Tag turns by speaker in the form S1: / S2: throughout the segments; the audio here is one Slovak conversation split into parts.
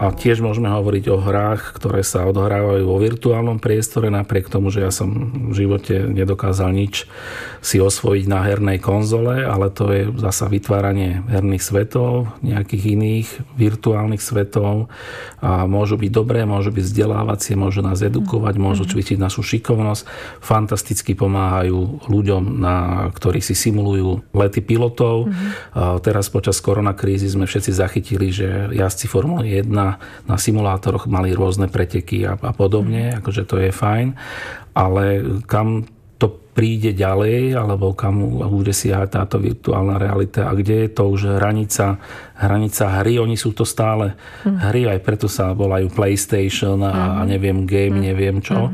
S1: A tiež môžeme hovoriť o hrách, ktoré sa odohrávajú vo virtuálnom priestore, napriek tomu, že ja som v živote nedokázal nič si osvojiť na hernej konzole, ale to je zasa vytváranie herných svetov, nejakých iných virtuálnych svetov. A môžu byť dobré, môžu byť vzdelávacie, môžu nás edukovať, môžu cvičiť našu šikovnosť. Fantasticky pomáhajú ľuďom, ktorí si simulujú lety pilotov. Teraz počas koronakrízy sme všetci zachytili, že jazdci Formuly 1 na simulátoroch mali rôzne preteky a podobne, akože to je fajn, ale kam to príde ďalej, alebo kam bude siahať táto virtuálna realita a kde je to už hranica hry, oni sú to stále hry, aj preto sa volajú PlayStation a neviem game, neviem čo,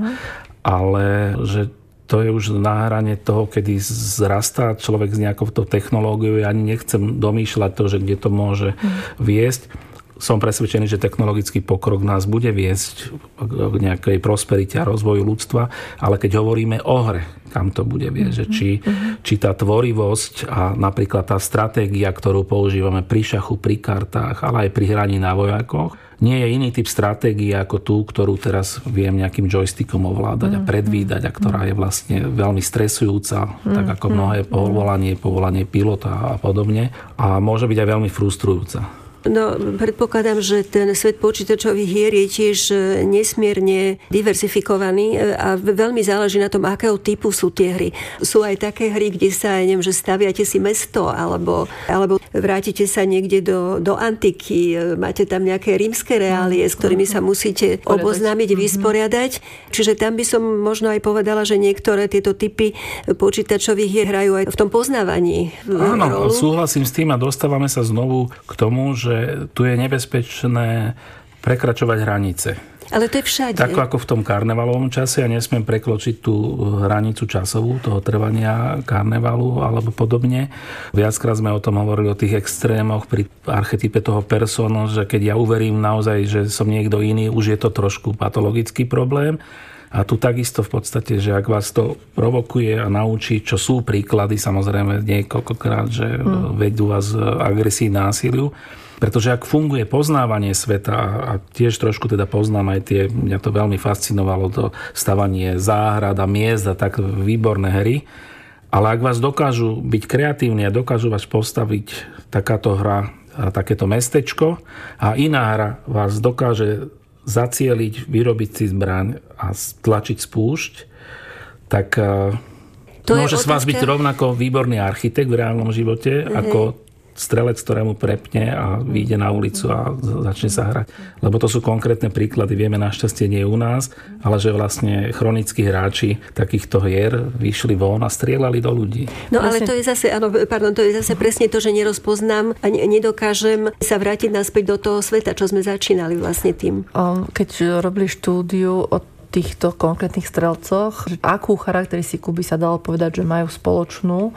S1: ale že to je už na hrane toho, kedy zrastá človek s nejakou technológiou. Ja ani nechcem domýšľať to, že kde to môže viesť. Som presvedčený, že technologický pokrok nás bude viesť k nejakej prosperite a rozvoju ľudstva, ale keď hovoríme o hre, kam to bude viesť, že či tá tvorivosť a napríklad tá stratégia, ktorú používame pri šachu, pri kartách, ale aj pri hraní na vojakoch, nie je iný typ stratégie ako tú, ktorú teraz viem nejakým joystickom ovládať a predvídať a ktorá je vlastne veľmi stresujúca, tak ako mnohé povolanie pilota a podobne a môže byť aj veľmi frustrujúca.
S2: No, predpokladám, že ten svet počítačových hier je tiež nesmierne diverzifikovaný a veľmi záleží na tom, akého typu sú tie hry. Sú aj také hry, kde sa, neviem, že staviate si mesto, alebo vrátite sa niekde do antiky, máte tam nejaké rímske reálie, s ktorými sa musíte oboznámiť, vysporiadať. Čiže tam by som možno aj povedala, že niektoré tieto typy počítačových hier hrajú aj v tom poznávaní
S1: Áno, súhlasím s tým a dostávame sa znovu k tomu, že tu je nebezpečné prekračovať hranice.
S2: Ale to je všade.
S1: Tak ako v tom karnevalovom čase, ja nesmiem prekročiť tú hranicu časovú, toho trvania karnevalu alebo podobne. Viackrát sme o tom hovorili, o tých extrémoch pri archetype toho persona, že keď ja uverím naozaj, že som niekto iný, už je to trošku patologický problém. A tu takisto v podstate, že ak vás to provokuje a naučí, čo sú príklady, samozrejme niekoľkokrát, že vedú vás agresii, násiliu. Pretože ak funguje poznávanie sveta a tiež trošku teda poznám aj tie, mňa to veľmi fascinovalo, to stavanie záhrad a miest a tak výborné hry, ale ak vás dokážu byť kreatívni a dokážu vás postaviť takáto hra, takéto mestečko a iná hra vás dokáže zacieliť, vyrobiť si zbraň a stlačiť spúšť, tak môže z vás byť rovnako výborný architekt v reálnom živote, ako strelec, ktorému prepne a vyjde na ulicu a začne sa hrať. Lebo to sú konkrétne príklady, vieme našťastie nie u nás, ale že vlastne chronickí hráči takýchto hier vyšli von a strieľali do ľudí.
S2: No ale to je zase, to je zase presne to, že nerozpoznám a nedokážem sa vrátiť naspäť do toho sveta, čo sme začínali vlastne tým.
S3: Keď robili štúdiu o týchto konkrétnych strelcoch, akú charakteristiku by sa dalo povedať, že majú spoločnú.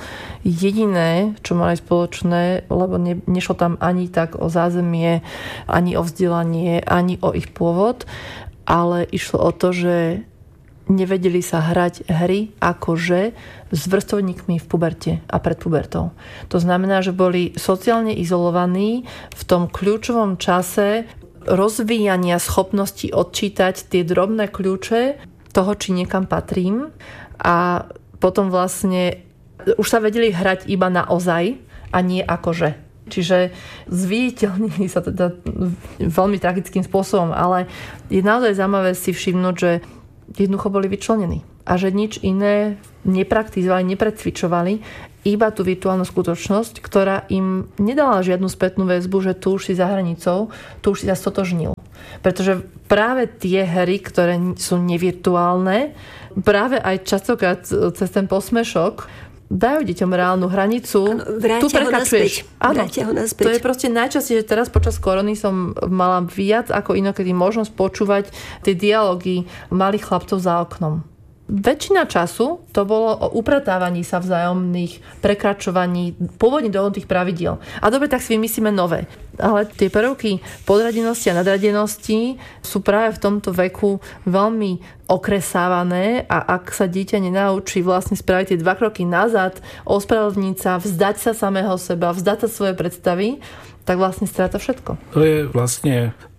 S3: Jediné, čo mali spoločné, lebo nešlo tam ani tak o zázemie, ani o vzdelanie, ani o ich pôvod, ale išlo o to, že nevedeli sa hrať hry akože s vrstovníkmi v puberte a pred pubertou. To znamená, že boli sociálne izolovaní v tom kľúčovom čase rozvíjania schopnosti odčítať tie drobné kľúče toho, či niekam patrím, a potom vlastne už sa vedeli hrať iba naozaj a nie akože. Čiže zviditeľnili sa teda veľmi tragickým spôsobom, ale je naozaj zaujímavé si všimnúť, že jednoducho boli vyčlenení a že nič iné nepraktizovali, neprecvičovali, iba tú virtuálnu skutočnosť, ktorá im nedala žiadnu spätnú väzbu, že tu už si za hranicou, tu už si sa stotožnil. Pretože práve tie hry, ktoré sú nevirtuálne, práve aj častokrát cez ten posmešok dajú deťom reálnu hranicu. Tu prekračuješ.
S2: Vrátia ho naspäť.
S3: To je proste najčastejšie, že teraz počas korony som mala viac ako inokedy možnosť počúvať tie dialógy malých chlapcov za oknom. Väčšina času to bolo o upratávaní sa vzájomných, prekračovaní pôvodne dohodnutých pravidiel. A dobre, tak si vymyslíme nové. Ale tie prvky podradenosti a nadradenosti sú práve v tomto veku veľmi okresávané a ak sa dieťa nenaučí vlastne spraviť tie 2 kroky nazad, ospravedlniť sa, vzdať sa samého seba, vzdať sa svoje predstavy, tak vlastne stráca všetko.
S1: To je vlastne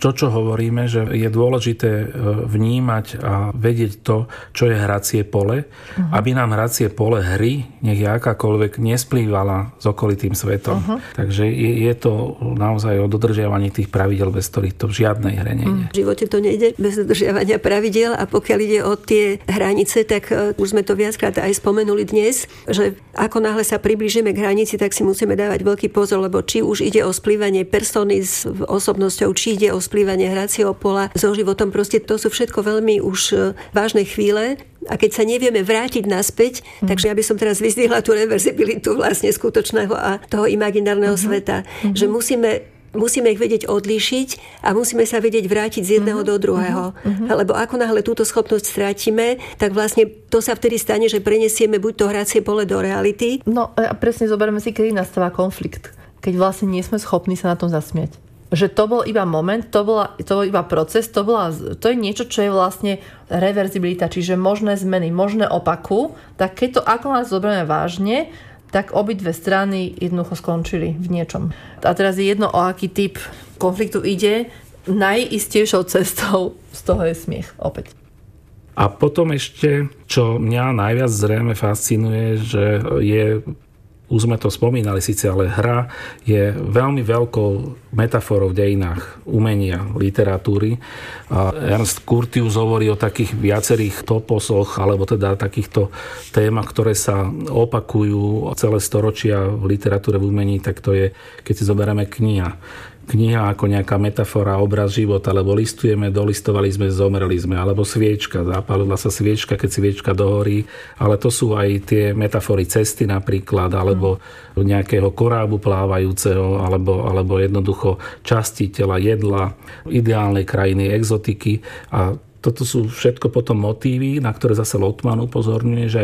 S1: čo hovoríme, že je dôležité vnímať a vedieť to, čo je hracie pole, aby nám hracie pole hry, nech je akákoľvek, nesplývala s okolitým svetom. Takže je to naozaj o dodržiavaní tých pravidel, bez ktorých to v žiadnej hre nejde.
S2: V živote to nejde bez dodržiavania pravidiel a pokiaľ ide o tie hranice, tak už sme to viackrát aj spomenuli dnes, že ako náhle sa priblížime k hranici, tak si musíme dávať veľký pozor, lebo či už ide o splývanie persony s osobnosťou, či ide o splývanie hracieho pola so životom, proste to sú všetko veľmi už vážne chvíle. A keď sa nevieme vrátiť naspäť, takže ja by som teraz vyzdvihla tú reverzibilitu vlastne skutočného a toho imaginárneho sveta, že musíme ich vedieť odlíšiť a musíme sa vedieť vrátiť z jedného do druhého. Lebo ako náhle túto schopnosť strátime, tak vlastne to sa vtedy stane, že preniesieme buď to hracie pole do reality.
S3: No a presne zoberieme si, kedy nastáva konflikt. Keď vlastne nie sme schopní sa na tom zasmiať. Že to bol iba moment, to bol iba proces, to je niečo, čo je vlastne reverzibilita, čiže možné zmeny, možné opaku. Tak keď to ako nás zoberieme vážne, tak obidve strany jednoducho skončili v niečom. A teraz je jedno, o aký typ konfliktu ide. Najistejšou cestou z toho je smiech opäť.
S1: A potom ešte, čo mňa najviac zrejme fascinuje, že už sme to spomínali síce, ale hra je veľmi veľkou metaforou v dejinách umenia, literatúry. A Ernst Curtius hovorí o takých viacerých toposoch, alebo teda takýchto témach, ktoré sa opakujú celé storočia v literatúre, v umení, tak to je, keď si zoberieme kniha ako nejaká metafora, obraz života, lebo listujeme, dolistovali sme, zomreli sme, alebo sviečka, zapálila sa sviečka, keď sviečka dohorí, ale to sú aj tie metafory cesty napríklad, alebo nejakého korábu plávajúceho, alebo jednoducho časti tela, jedla, ideálnej krajiny, exotiky a toto sú všetko potom motívy, na ktoré zase Lotman upozorňuje, že aj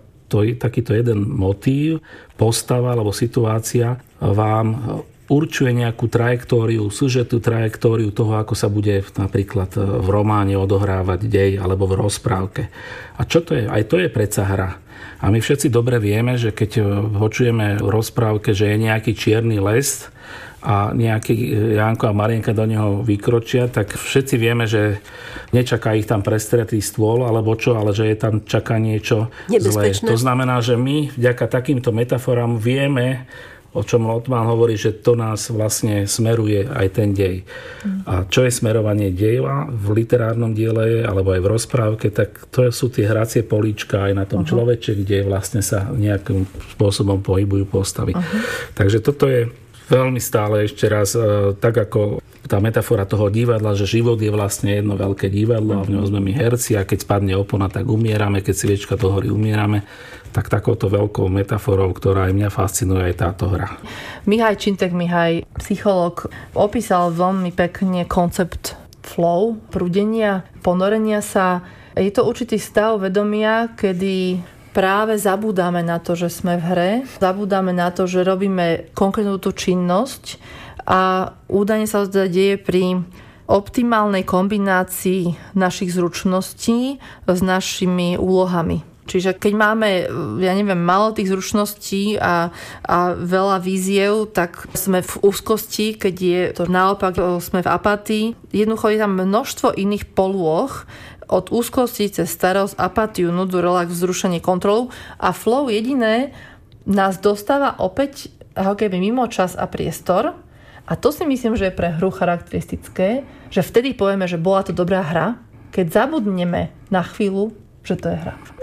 S1: takýto jeden motív, postava alebo situácia vám určuje nejakú trajektóriu, sužetú trajektóriu toho, ako sa bude napríklad v románe odohrávať dej alebo v rozprávke. A čo to je? Aj to je predsa hra. A my všetci dobre vieme, že keď počujeme v rozprávke, že je nejaký čierny les a nejaký Janko a Marienka do neho vykročia, tak všetci vieme, že nečaká ich tam prestretý stôl alebo čo, ale že je tam čaká niečo zlé. To znamená, že my vďaka takýmto metaforám vieme, o čom Lotman hovorí, že to nás vlastne smeruje aj ten dej. A čo je smerovanie deja v literárnom diele alebo aj v rozprávke, tak to sú tie hracie políčka aj na tom človeče, kde vlastne sa nejakým spôsobom pohybujú postavy. Takže toto je veľmi stále ešte raz, tak ako tá metafora toho divadla, že život je vlastne jedno veľké divadlo a v ňom sme my herci a keď spadne opona, tak umierame, keď sviečka dohorí, umierame. Tak takouto veľkou metaforou, ktorá aj mňa fascinuje, aj táto hra.
S3: Mihaj Čintek-Mihaj, psychológ, opísal veľmi pekne koncept flow, prúdenia, ponorenia sa. Je to určitý stav vedomia, kedy práve zabúdame na to, že sme v hre, zabúdame na to, že robíme konkrétnu tú činnosť a údajne sa to deje pri optimálnej kombinácii našich zručností s našimi úlohami. Čiže keď máme, málo tých zručností a veľa víziev, tak sme v úzkosti, keď je to naopak, sme v apatii. Jednoducho je tam množstvo iných polôch, od úzkosti cez starosť, apatiu, nudu, relax, vzrušenie, kontrolu a flow jediné nás dostáva opäť ako keby mimo čas a priestor. A to si myslím, že je pre hru charakteristické, že vtedy povieme, že bola to dobrá hra, keď zabudneme na chvíľu, že to je hra.